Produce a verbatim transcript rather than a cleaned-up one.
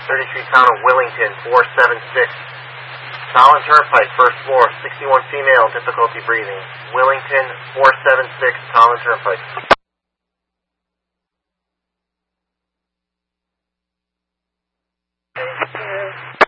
thirty-three Town of Willington, four seven six. Solid Turnpike, first floor, sixty-one female, difficulty breathing. Willington, four seven six, Solid Turnpike.